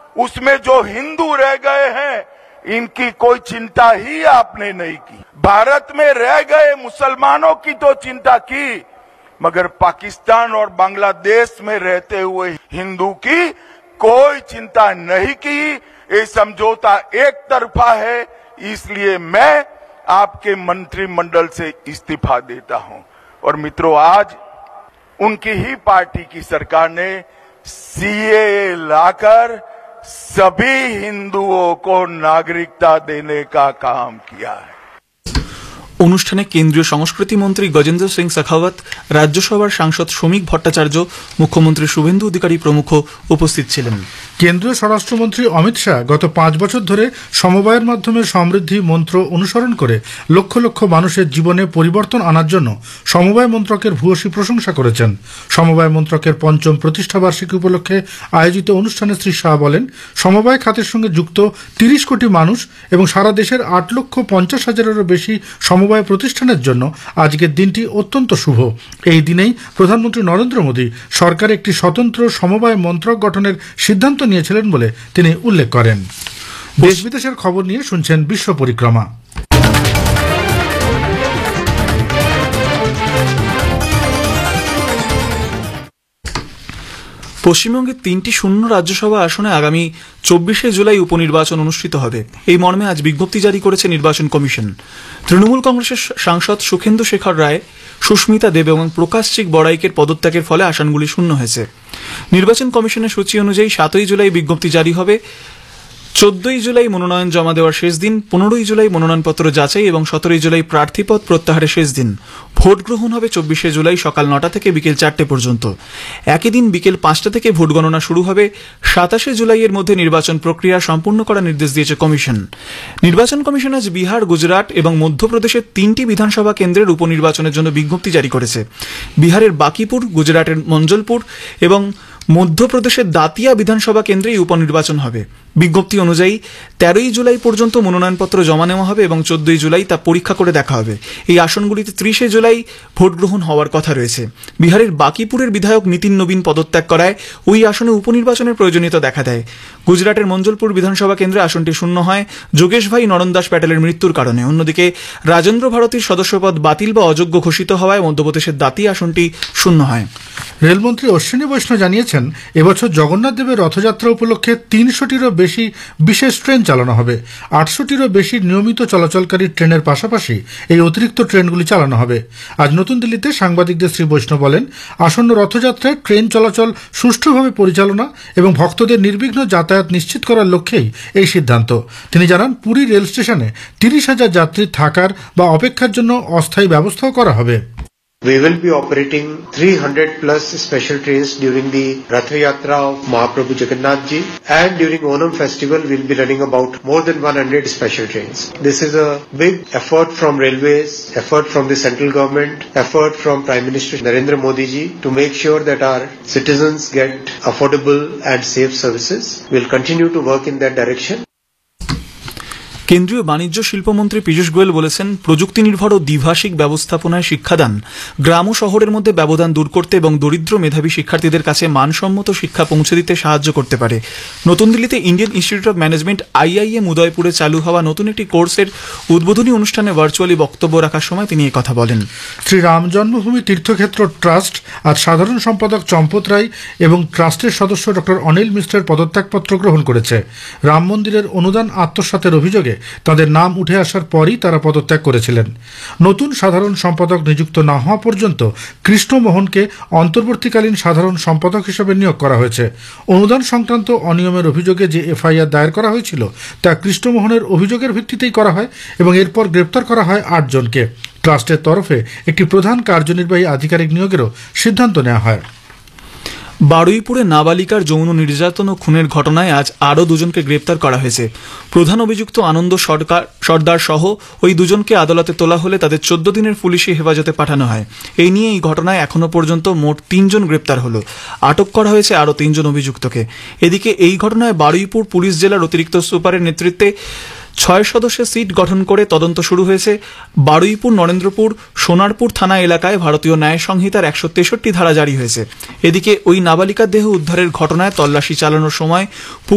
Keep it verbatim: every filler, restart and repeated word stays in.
उसमें जो हिंदू रह गए हैं इनकी कोई चिंता ही आपने नहीं की। भारत में रह गए मुसलमानों की तो चिंता की, मगर पाकिस्तान और बांग्लादेश में रहते हुए हिंदू की कोई चिंता नहीं की। ये समझौता एक तरफा है, इसलिए मैं आपके मंत्रिमंडल से इस्तीफा देता हूं। और मित्रों, आज उनकी ही पार्टी की सरकार ने सीएए लाकर सभी हिंदुओं को नागरिकता देने का काम किया है। অনুষ্ঠানে কেন্দ্রীয় সংস্কৃতি মন্ত্রী গজেন্দ্র সিং শেখাওয়াত, রাজ্যসভার সাংসদ শ্রমিক ভট্টাচার্য, মুখ্যমন্ত্রী শুভেন্দু অধিকারী প্রমুখ উপস্থিত ছিলেন। কেন্দ্রীয় স্বরাষ্ট্রমন্ত্রী অমিত শাহ গত পাঁচ বছর ধরে সমবায়ের মাধ্যমে সমৃদ্ধি মন্ত্র অনুসরণ করে লক্ষ লক্ষ মানুষের জীবনে পরিবর্তন আনার জন্য সমবায় মন্ত্রকের ভূয়সী প্রশংসা করেছেন। সমবায় মন্ত্রকের পঞ্চম প্রতিষ্ঠাবার্ষিকী উপলক্ষে আয়োজিত অনুষ্ঠানে শ্রী শাহ বলেন, সমবায় খাতের সঙ্গে যুক্ত তিরিশ কোটি মানুষ এবং সারা দেশের আট লক্ষ পঞ্চাশ হাজারেরও বেশি সমবায় প্রতিষ্ঠানের জন্য আজকের দিনটি অত্যন্ত শুভ। এই দিনেই প্রধানমন্ত্রী নরেন্দ্র মোদী সরকার একটি স্বতন্ত্র সমবায় মন্ত্রক গঠনের সিদ্ধান্ত নিয়েছিলেন বলে তিনি উল্লেখ করেন। দেশ বিদেশের খবর নিয়ে শুনছেন বিশ্ব পরিক্রমা। পশ্চিমবঙ্গের তিনটি শূন্য রাজ্যসভা আসনে আগামী চব্বিশে জুলাই উপনির্বাচন অনুষ্ঠিত হবে, এই মর্মে আজ বিজ্ঞপ্তি জারি করেছে নির্বাচন কমিশন। তৃণমূল কংগ্রেসের সাংসদ সুখেন্দু শেখর রায়, সুস্মিতা দেব এবং প্রকাশ চিক বড়াইকের পদত্যাগের ফলে আসনগুলি শূন্য হয়েছে। নির্বাচন কমিশনের সূচি অনুযায়ী সাতই জুলাই বিজ্ঞপ্তি জারি হবে। চোদ্দই জুলাই মনোনয়ন জমা দেওয়ার শেষ দিন, পনেরোই জুলাই মনোনয়নপত্র যাচাই এবং সতেরোই জুলাই প্রার্থীপদ প্রত্যাহারের শেষ দিন। ভোট গ্রহণ হবে চব্বিশে জুলাই সকাল নটা থেকে বিকেল চারটে পর্যন্ত। একই দিন বিকেল পাঁচটা থেকে ভোট গণনা শুরু হবে। সাতাশে জুলাইয়ের মধ্যে নির্বাচন প্রক্রিয়া সম্পূর্ণ করার নির্দেশ দিয়েছে কমিশন। নির্বাচন কমিশন আজ বিহার, গুজরাট এবং মধ্যপ্রদেশের তিনটি বিধানসভা কেন্দ্রের উপনির্বাচনের জন্য বিজ্ঞপ্তি জারি করেছে। বিহারের বাকিপুর, গুজরাটের মঞ্জলপুর এবং মধ্যপ্রদেশের দাতিয়া বিধানসভা কেন্দ্রে উপনির্বাচন হবে। বিজ্ঞপ্তি অনুযায়ী তেরোই জুলাই পর্যন্ত মনোনয়নপত্র জমা নেওয়া হবে এবং চোদ্দই জুলাই তা পরীক্ষা করে দেখা হবে। এই আসনগুলিতে ত্রিশে জুলাই ভোট গ্রহণ হওয়ার কথা রয়েছে। বিহারের বাকিপুরের বিধায়ক নিতিন নবীন পদত্যাগ করায় ওই আসনে উপনির্বাচনের প্রয়োজনীয়তা দেখা দেয়। গুজরাটের মঞ্জলপুর বিধানসভা কেন্দ্রে আসনটি শূন্য হয় যোগেশ ভাই নরন দাস প্যাটেলের মৃত্যুর কারণে। অন্যদিকে রাজেন্দ্র ভারতীর সদস্যপদ বাতিল বা অযোগ্য ঘোষিত হওয়ায় মধ্যপ্রদেশের দাতিয়া আসনটি শূন্য হয়। রেলমন্ত্রী অশ্বিনী বৈষ্ণব জানিয়েছেন, এবছর জগন্নাথ দেবের রথযাত্রা উপলক্ষে তিনশোটিরও বেশি বিশেষ ট্রেন চালানো হবে। আটশোটিরও বেশি নিয়মিত চলাচলকারী ট্রেনের পাশাপাশি এই অতিরিক্ত ট্রেনগুলি চালানো হবে। আজ নতুন দিল্লিতে সাংবাদিকদের শ্রী বৈষ্ণব বলেন, আসন্ন রথযাত্রায় ট্রেন চলাচল সুষ্ঠুভাবে পরিচালনা এবং ভক্তদের নির্বিঘ্ন যাতায়াত নিশ্চিত করার লক্ষ্যেই এই সিদ্ধান্ত। তিনি জানান, পুরী রেল স্টেশনে তিরিশ হাজার যাত্রী থাকার বা অপেক্ষার জন্য অস্থায়ী ব্যবস্থাও করা হবে। We will be operating three hundred plus special trains during the Rath Yatra of Mahaprabhu Jagannath Ji, and during Onam festival we'll be running about more than one hundred special trains. This is a big effort from railways, effort from the central government, effort from Prime Minister Narendra Modi Ji to make sure that our citizens get affordable and safe services. We'll continue to work in that direction. কেন্দ্রীয় বাণিজ্য শিল্পমন্ত্রী পীযূষ গোয়েল বলেছেন, প্রযুক্তি নির্ভর ও দ্বিভাষিক ব্যবস্থাপনায় শিক্ষাদান গ্রাম ও শহরের মধ্যে ব্যবধান দূর করতে এবং দরিদ্র মেধাবী শিক্ষার্থীদের কাছে মানসম্মত শিক্ষা পৌঁছে দিতে সাহায্য করতে পারে। নতুন দিল্লিতে Indian institute of management IIM উদয়পুরে চালু হওয়া নতুন একটি কোর্সের উদ্বোধনী অনুষ্ঠানে ভার্চুয়ালি বক্তব্য রাখার সময় তিনি কথা বলেন। শ্রী রাম জন্মভূমি তীর্থক্ষেত্র ট্রাস্ট আজ সাধারণ সম্পাদক চম্পত রায় এবং ট্রাস্টের সদস্য ডক্টর অনিল মিশ্রের পদত্যাগপত্র গ্রহণ করেছে। রাম মন্দিরের অনুদান আত্মসাতের অভিযোগে তাদের নাম উঠে আসার পরই তারা পদত্যাগ করেছিলেন। নতুন সাধারণ সম্পাদক নিযুক্ত না হওয়া পর্যন্ত কৃষ্ণমোহনকে অন্তর্বর্তীকালীন সাধারণ সম্পাদক হিসেবে নিয়োগ করা হয়েছে। অনুদান সংক্রান্ত অনিয়মের অভিযোগে যে এফআইআর দায়ের করা হয়েছিল তা কৃষ্ণমোহনের অভিযোগের ভিত্তিতেই করা হয় এবং এরপর গ্রেপ্তার করা হয় আটজনকে। ট্রাস্টের তরফে একটি প্রধান কার্যনির্বাহী আধিকারিক নিয়োগেরও সিদ্ধান্ত নেওয়া হয়। বারুইপুরে নাবালিকার যৌন নির্যাতন ও খুনের ঘটনায় আজ আরও দুজনকে গ্রেপ্তার করা হয়েছে। প্রধান অভিযুক্ত আনন্দ সরকার সর্দার সহ ওই দুজনকে আদালতে তোলা হলে তাদের চোদ্দ দিনের পুলিশি হেফাজতে পাঠানো হয়। এই নিয়ে এই ঘটনায় এখনো পর্যন্ত মোট তিনজন গ্রেপ্তার হলো। আটক করা হয়েছে আরও তিনজন অভিযুক্তকে। এদিকে এই ঘটনায় বারুইপুর পুলিশ জেলার অতিরিক্ত সুপারের নেতৃত্বে ছয় সদস্যের সিট গঠন করে তদন্ত শুরু হয়েছে। বারুইপুর, নরেন্দ্রপুর, সোনারপুর থানা এলাকায় ভারতীয় ন্যায় সংহিতার একশো তেষট্টি ধারা জারি হয়েছে। এদিকে ওই নাবালিকার দেহ উদ্ধারের ঘটনায় তল্লাশি চালানোর সময়